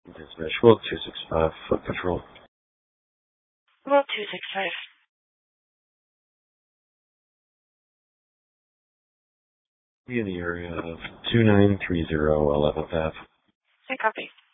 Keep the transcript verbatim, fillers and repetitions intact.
Dispatch, Will two six five, foot patrol. Will two six five. Be in the area of two nine three zero eleventh Ave. I copy.